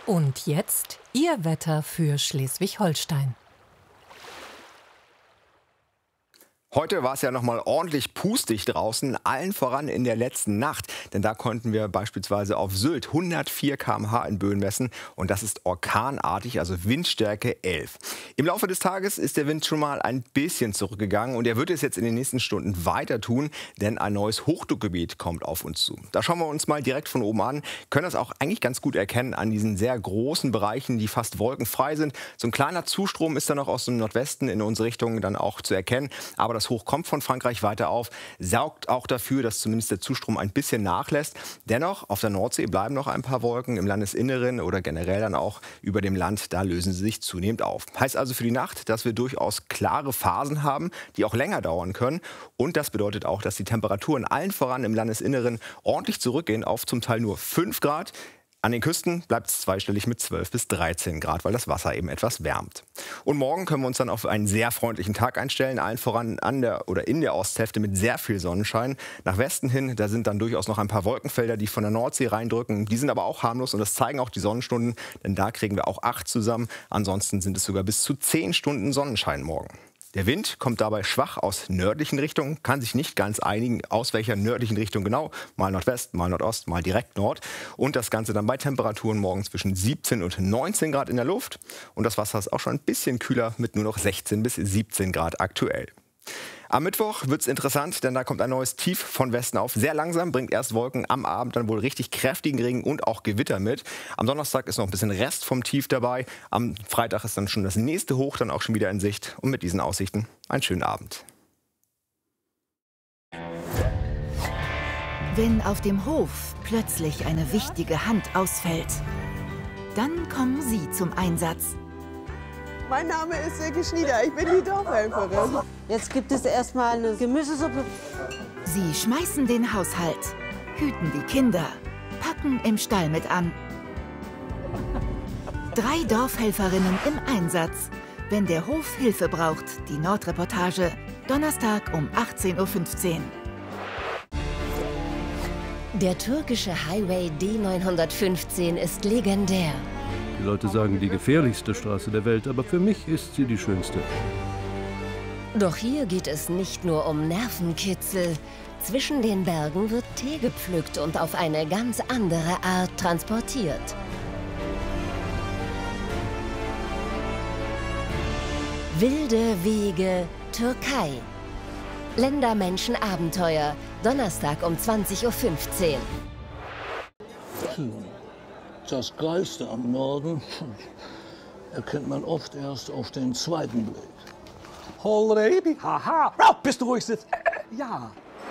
Und jetzt Ihr Wetter für Schleswig-Holstein. Heute war es ja noch mal ordentlich pustig draußen, allen voran in der letzten Nacht. Denn da konnten wir beispielsweise auf Sylt 104 km/h in Böen messen. Und das ist orkanartig, also Windstärke 11. Im Laufe des Tages ist der Wind schon mal ein bisschen zurückgegangen. Und er wird es jetzt in den nächsten Stunden weiter tun, denn ein neues Hochdruckgebiet kommt auf uns zu. Da schauen wir uns mal direkt von oben an. Können das auch eigentlich ganz gut erkennen an diesen sehr großen Bereichen, die fast wolkenfrei sind. So ein kleiner Zustrom ist da noch aus dem Nordwesten in unsere Richtung dann auch zu erkennen. Aber das Hoch kommt von Frankreich weiter auf, sorgt auch dafür, dass zumindest der Zustrom ein bisschen nachlässt. Dennoch, auf der Nordsee bleiben noch ein paar Wolken, im Landesinneren oder generell dann auch über dem Land, da lösen sie sich zunehmend auf. Heißt also für die Nacht, dass wir durchaus klare Phasen haben, die auch länger dauern können. Und das bedeutet auch, dass die Temperaturen allen voran im Landesinneren ordentlich zurückgehen auf zum Teil nur 5 Grad. An den Küsten bleibt es zweistellig mit 12 bis 13 Grad, weil das Wasser eben etwas wärmt. Und morgen können wir uns dann auf einen sehr freundlichen Tag einstellen, allen voran an der oder in der Osthälfte mit sehr viel Sonnenschein. Nach Westen hin, da sind dann durchaus noch ein paar Wolkenfelder, die von der Nordsee reindrücken. Die sind aber auch harmlos und das zeigen auch die Sonnenstunden, denn da kriegen wir auch 8 zusammen. Ansonsten sind es sogar bis zu 10 Stunden Sonnenschein morgen. Der Wind kommt dabei schwach aus nördlichen Richtungen, kann sich nicht ganz einigen, aus welcher nördlichen Richtung genau. Mal Nordwest, mal Nordost, mal direkt Nord. Und das Ganze dann bei Temperaturen morgen zwischen 17 und 19 Grad in der Luft. Und das Wasser ist auch schon ein bisschen kühler mit nur noch 16 bis 17 Grad aktuell. Am Mittwoch wird es interessant, denn da kommt ein neues Tief von Westen auf. Sehr langsam, bringt erst Wolken, am Abend dann wohl richtig kräftigen Regen und auch Gewitter mit. Am Donnerstag ist noch ein bisschen Rest vom Tief dabei. Am Freitag ist dann schon das nächste Hoch dann auch schon wieder in Sicht. Und mit diesen Aussichten einen schönen Abend. Wenn auf dem Hof plötzlich eine wichtige Hand ausfällt, dann kommen Sie zum Einsatz. Mein Name ist Silke Schnieder, ich bin die Dorfhelferin. Jetzt gibt es erstmal eine Gemüsesuppe. Sie schmeißen den Haushalt, hüten die Kinder, packen im Stall mit an. 3 Dorfhelferinnen im Einsatz, wenn der Hof Hilfe braucht. Die Nordreportage, Donnerstag um 18:15 Uhr. Der türkische Highway D915 ist legendär. Die Leute sagen, die gefährlichste Straße der Welt, aber für mich ist sie die schönste. Doch hier geht es nicht nur um Nervenkitzel. Zwischen den Bergen wird Tee gepflückt und auf eine ganz andere Art transportiert. Wilde Wege, Türkei. Ländermenschen-Abenteuer, Donnerstag um 20:15 Uhr. Das Geilste am Norden erkennt man oft erst auf den zweiten Blick. Already? Haha! Oh, bist du ruhig sitzt? Ja.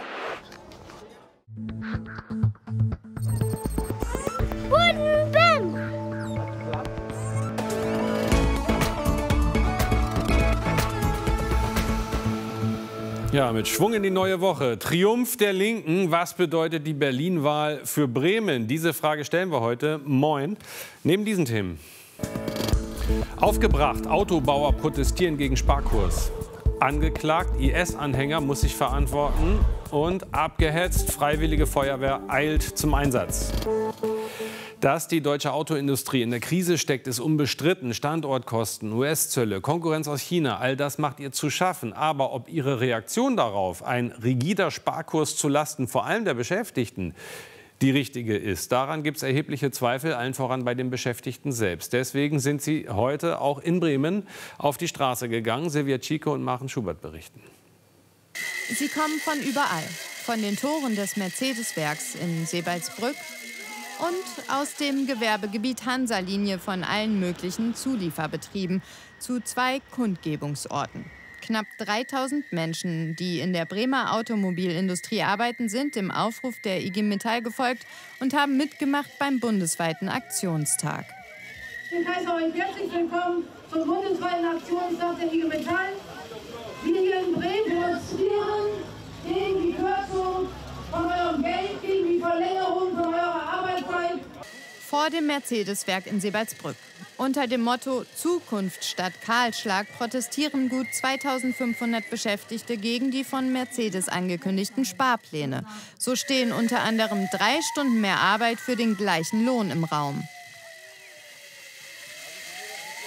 Guten Ben! Ja, mit Schwung in die neue Woche. Triumph der Linken. Was bedeutet die Berlin-Wahl für Bremen? Diese Frage stellen wir heute. Moin. Neben diesen Themen. Aufgebracht. Autobauer protestieren gegen Sparkurs. Angeklagt. IS-Anhänger muss sich verantworten. Und abgehetzt. Freiwillige Feuerwehr eilt zum Einsatz. Dass die deutsche Autoindustrie in der Krise steckt, ist unbestritten. Standortkosten, US-Zölle, Konkurrenz aus China, all das macht ihr zu schaffen. Aber ob ihre Reaktion darauf, ein rigider Sparkurs zulasten vor allem der Beschäftigten, die richtige ist, daran gibt es erhebliche Zweifel, allen voran bei den Beschäftigten selbst. Deswegen sind sie heute auch in Bremen auf die Straße gegangen. Silvia Chico und Maren Schubert berichten. Sie kommen von überall. Von den Toren des Mercedes-Werks in Sebalsbrück und aus dem Gewerbegebiet Hansa-Linie von allen möglichen Zulieferbetrieben zu 2 Kundgebungsorten. Knapp 3000 Menschen, die in der Bremer Automobilindustrie arbeiten, sind dem Aufruf der IG Metall gefolgt und haben mitgemacht beim bundesweiten Aktionstag. Ich heiße euch herzlich willkommen zum bundesweiten Aktionstag der IG Metall. Wir hier in Bremen demonstrieren gegen die Kürzung von eurem Geld, gegen die Verlängerung von eurer Arbeitszeit. Vor dem Mercedes-Werk in Sebalsbrück. Unter dem Motto Zukunft statt Kahlschlag protestieren gut 2500 Beschäftigte gegen die von Mercedes angekündigten Sparpläne. So stehen unter anderem 3 Stunden mehr Arbeit für den gleichen Lohn im Raum.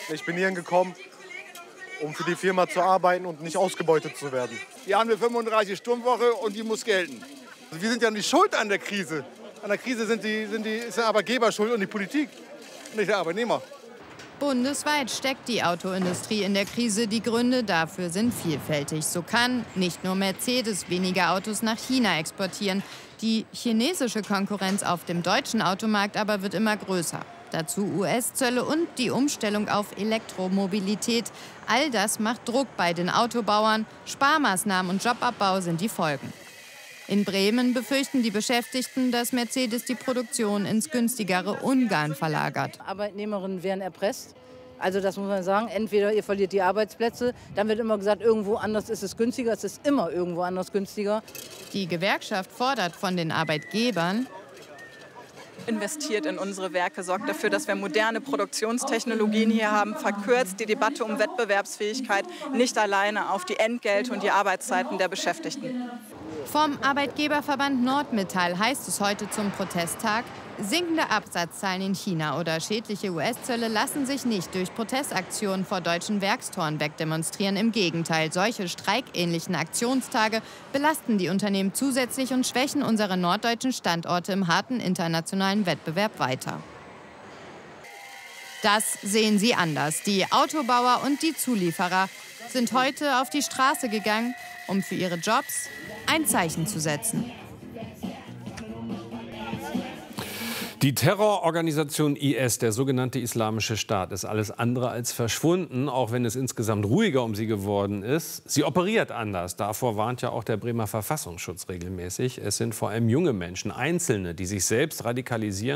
Ich bin hierhin gekommen, um für die Firma zu arbeiten und nicht ausgebeutet zu werden. Wir haben eine 35-Stunden-Woche und die muss gelten. Also wir sind ja nicht schuld an der Krise. An der Krise ist der Arbeitgeber schuld und die Politik, nicht der Arbeitnehmer. Bundesweit steckt die Autoindustrie in der Krise. Die Gründe dafür sind vielfältig. So kann nicht nur Mercedes weniger Autos nach China exportieren. Die chinesische Konkurrenz auf dem deutschen Automarkt aber wird immer größer. Dazu US-Zölle und die Umstellung auf Elektromobilität. All das macht Druck bei den Autobauern. Sparmaßnahmen und Jobabbau sind die Folgen. In Bremen befürchten die Beschäftigten, dass Mercedes die Produktion ins günstigere Ungarn verlagert. Arbeitnehmerinnen werden erpresst. Also das muss man sagen, entweder ihr verliert die Arbeitsplätze, dann wird immer gesagt, irgendwo anders ist es günstiger. Es ist immer irgendwo anders günstiger. Die Gewerkschaft fordert von den Arbeitgebern: investiert in unsere Werke, sorgt dafür, dass wir moderne Produktionstechnologien hier haben, verkürzt die Debatte um Wettbewerbsfähigkeit nicht alleine auf die Entgelte und die Arbeitszeiten der Beschäftigten. Vom Arbeitgeberverband Nordmetall heißt es heute zum Protesttag: Sinkende Absatzzahlen in China oder schädliche US-Zölle lassen sich nicht durch Protestaktionen vor deutschen Werkstoren wegdemonstrieren. Im Gegenteil, solche streikähnlichen Aktionstage belasten die Unternehmen zusätzlich und schwächen unsere norddeutschen Standorte im harten internationalen Wettbewerb weiter. Das sehen sie anders. Die Autobauer und die Zulieferer sind heute auf die Straße gegangen, um für ihre Jobs ein Zeichen zu setzen. Die Terrororganisation IS, der sogenannte Islamische Staat, ist alles andere als verschwunden, auch wenn es insgesamt ruhiger um sie geworden ist. Sie operiert anders. Davor warnt ja auch der Bremer Verfassungsschutz regelmäßig. Es sind vor allem junge Menschen, Einzelne, die sich selbst radikalisieren